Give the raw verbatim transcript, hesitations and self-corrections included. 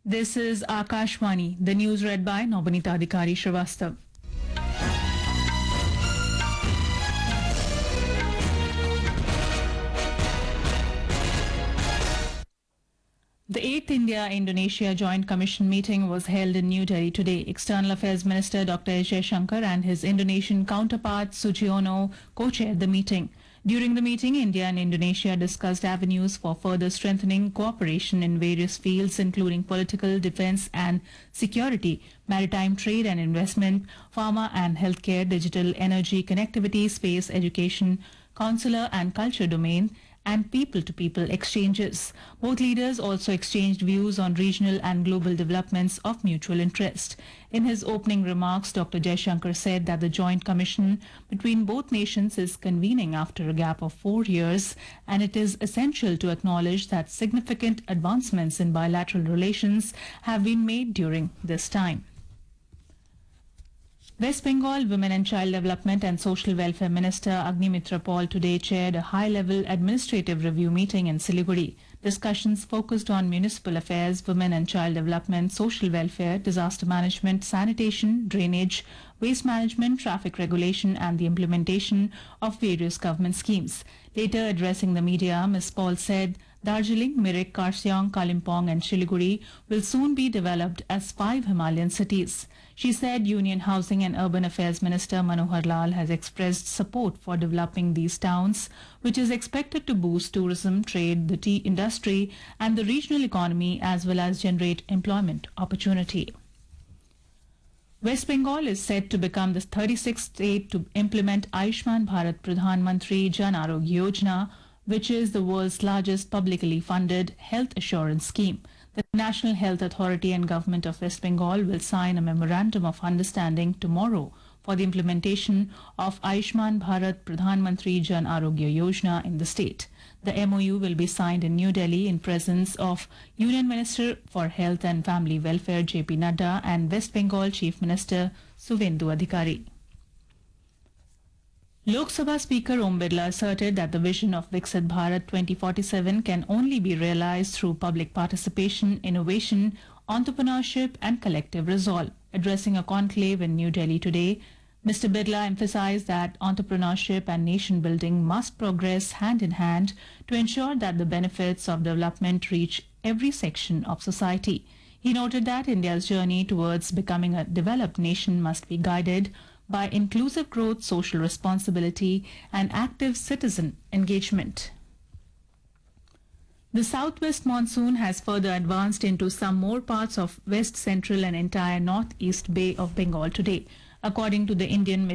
This is Akashvani, the news read by Nobinita Adhikari Srivastav. The eighth India-Indonesia Joint Commission meeting was held in New Delhi today. External Affairs Minister Doctor S. Jaishankar and his Indonesian counterpart Sugiono co-chaired the meeting. During the meeting, India and Indonesia discussed avenues for further strengthening cooperation in various fields, including political, defence and security, maritime trade and investment, pharma and healthcare, digital energy, connectivity, space, education, consular and culture domain, and people-to-people exchanges. Both leaders also exchanged views on regional and global developments of mutual interest. In his opening remarks, Doctor Jaishankar said that the joint commission between both nations is convening after a gap of four years, and it is essential to acknowledge that significant advancements in bilateral relations have been made during this time. West Bengal Women and Child Development and Social Welfare Minister Agnimitra Paul today chaired a high-level administrative review meeting in Siliguri. Discussions focused on municipal affairs, women and child development, social welfare, disaster management, sanitation, drainage, waste management, traffic regulation and the implementation of various government schemes. Later addressing the media, Miz Paul said Darjeeling, Mirik, Karsiong, Kalimpong and Siliguri will soon be developed as five Himalayan cities. She said Union Housing and Urban Affairs Minister Manohar Lal has expressed support for developing these towns, which is expected to boost tourism, trade, the tea industry and the regional economy as well as generate employment opportunity. West Bengal is set to become the thirty-sixth state to implement Ayushman Bharat Pradhan Mantri Jan Arogya Yojana, which is the world's largest publicly funded health assurance scheme. The National Health Authority and Government of West Bengal will sign a memorandum of understanding tomorrow for the implementation of Ayushman Bharat Pradhan Mantri Jan Arogya Yojana in the state. The M O U will be signed in New Delhi in presence of Union Minister for Health and Family Welfare J P Nadda and West Bengal Chief Minister Suvendu Adhikari. Lok Sabha Speaker Om Birla asserted that the vision of Viksit Bharat twenty forty-seven can only be realized through public participation, innovation, entrepreneurship and collective resolve. Addressing a conclave in New Delhi today, Mister Birla emphasized that entrepreneurship and nation building must progress hand in hand to ensure that the benefits of development reach every section of society. He noted that India's journey towards becoming a developed nation must be guided by inclusive growth, social responsibility and active citizen engagement. The southwest monsoon has further advanced into some more parts of west central and entire northeast Bay of Bengal today. According to the Indian